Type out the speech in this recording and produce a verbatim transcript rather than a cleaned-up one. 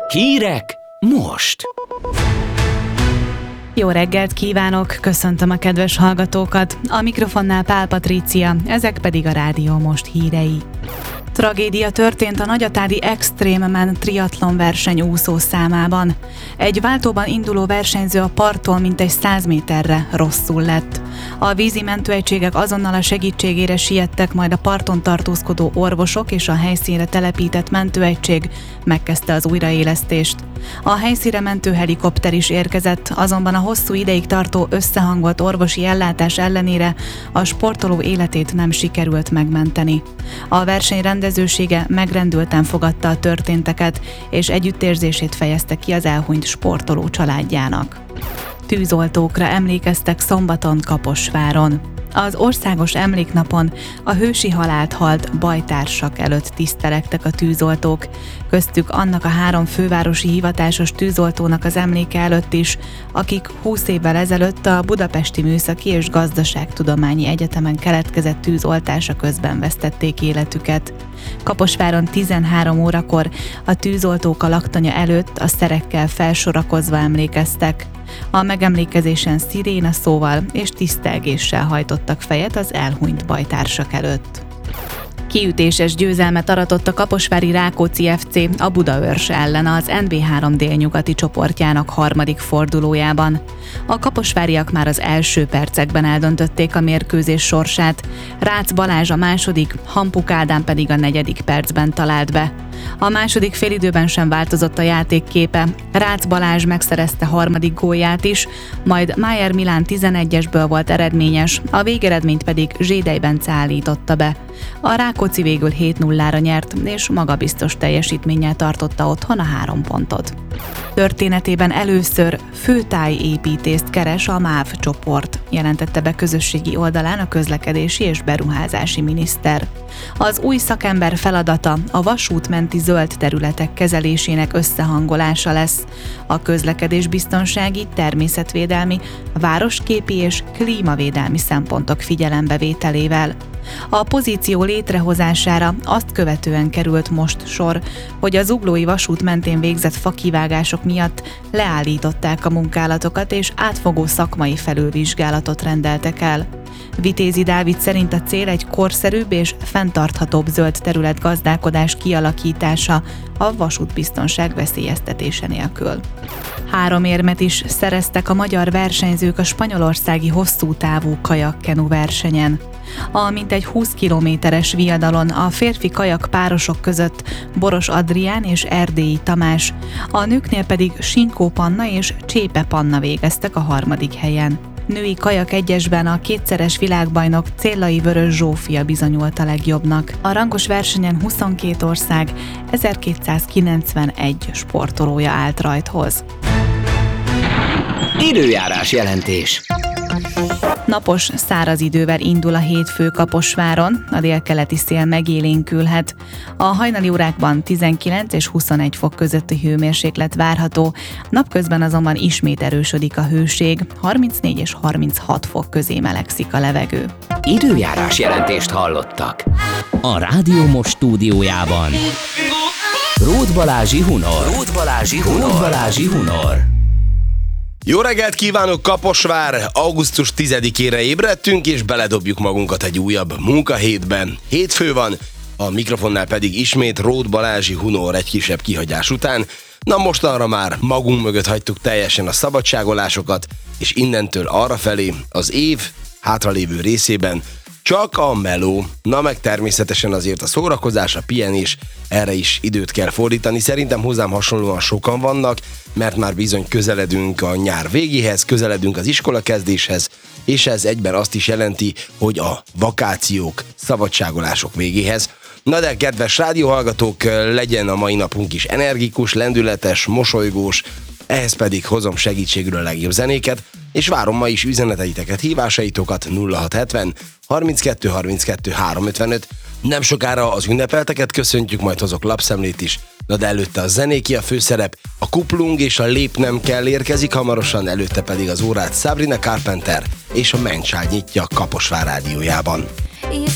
Hírek most! Jó reggelt kívánok, köszöntöm a kedves hallgatókat, a mikrofonnál Pál Patrícia, ezek pedig a Rádió Most hírei. Tragédia történt a Nagyatádi Extreme Man triatlon verseny úszó számában. Egy váltóban induló versenyző a parttól mintegy száz méterre rosszul lett. A vízi mentőegységek azonnal a segítségére siettek, majd a parton tartózkodó orvosok és a helyszínre telepített mentőegység megkezdte az újraélesztést. A helyszínre mentőhelikopter is érkezett, azonban a hosszú ideig tartó összehangolt orvosi ellátás ellenére a sportoló életét nem sikerült megmenteni. A verseny rendezősége megrendülten fogadta a történteket, és együttérzését fejezte ki az elhunyt sportoló családjának. Tűzoltókra emlékeztek szombaton Kaposváron. Az országos emléknapon a hősi halált halt bajtársak előtt tisztelegtek a tűzoltók, köztük annak a három fővárosi hivatásos tűzoltónak az emléke előtt is, akik húsz évvel ezelőtt a Budapesti Műszaki és Gazdaságtudományi Egyetemen keletkezett tűzoltása közben vesztették életüket. Kaposváron tizenhárom órakor a tűzoltók a laktanya előtt a szerekkel felsorakozva emlékeztek. A megemlékezésen sziréna szóval és tisztelgéssel hajtottak fejet az elhunyt bajtársak előtt. Kiütéses győzelmet aratott a kaposvári Rákóczi ef cé a Budaörs ellen az en bé három délnyugati csoportjának harmadik fordulójában. A kaposváriak már az első percekben eldöntötték a mérkőzés sorsát, Rácz Balázs a második, Hampuk Ádám pedig a negyedik percben talált be. A második félidőben sem változott a játék képe, Rácz Balázs megszerezte harmadik gólját is, majd Májer Milán tizenegyesből volt eredményes, a végeredményt pedig Zsédej Bence állította be. A Rákóczi végül hét nullára nyert, és magabiztos teljesítménnyel tartotta otthon a három pontot. Történetében először főtájépítést keres a MÁV csoport, jelentette be közösségi oldalán a közlekedési és beruházási miniszter. Az új szakember feladata a vasútmenti zöld területek kezelésének összehangolása lesz, a közlekedésbiztonsági, természetvédelmi, városképi és klímavédelmi szempontok figyelembevételével. A pozíció létrehozására azt követően került most sor, hogy a zuglói vasút mentén végzett fakivágások miatt leállították a munkálatokat és átfogó szakmai felülvizsgálatot rendeltek el. Vitézi Dávid szerint a cél egy korszerűbb és fenntarthatóbb zöld terület gazdálkodás kialakítása a vasútbiztonság veszélyeztetése nélkül. Három érmet is szereztek a magyar versenyzők a spanyolországi hosszútávú kajakkenu versenyen. A mintegy húsz kilométeres viadalon a férfi kajak párosok között Boros Adrián és Erdélyi Tamás, a nőknél pedig Sinkó Panna és Csépe Panna végeztek a harmadik helyen. Női kajak egyesben a kétszeres világbajnok Céllai Vörös Zsófia bizonyult a legjobbnak. A rangos versenyen huszonkét ország ezerkétszázkilencvenegy sportolója állt rajthoz. Időjárás jelentés. Napos, száraz idővel indul a hétfő Kaposváron, a délkeleti szél megélénkülhet. A hajnali órákban tizenkilenc és huszonegy fok közötti hőmérséklet várható, napközben azonban ismét erősödik a hőség, harmincnégy és harminchat fok közé melegszik a levegő. Időjárás jelentést hallottak. A Rádió Most stúdiójában Róth Balázsi Hunor. Róth Balázsi Hunor. Róth Balázsi Hunor. Jó reggelt kívánok, Kaposvár! augusztus tizedikére ébredtünk, és beledobjuk magunkat egy újabb munkahétben. Hétfő van, a mikrofonnál pedig ismét Róth Balázsi Hunor egy kisebb kihagyás után. Na mostanra már magunk mögött hagytuk teljesen a szabadságolásokat, és innentől arrafelé az év hátralévő részében csak a meló, na meg természetesen azért a szórakozás, a pihenés, erre is időt kell fordítani. Szerintem hozzám hasonlóan sokan vannak, mert már bizony közeledünk a nyár végéhez, közeledünk az iskola kezdéshez, és ez egyben azt is jelenti, hogy a vakációk, szabadságolások végéhez. Na de kedves rádióhallgatók, legyen a mai napunk is energikus, lendületes, mosolygós, ehhez pedig hozom segítségül a legjobb zenéket, és várom ma is üzeneteiteket, hívásaitokat nulla hat hetven harminckettő harminckettő háromszázötvenöt. Nem sokára az ünnepelteket köszöntjük, majd hozok lapszemlét is, na de előtte a zenéki a főszerep, a kuplung és a lép nem kell érkezik hamarosan, előtte pedig az órát Sabrina Carpenter és a Mencsál nyitja Kaposvár rádiójában.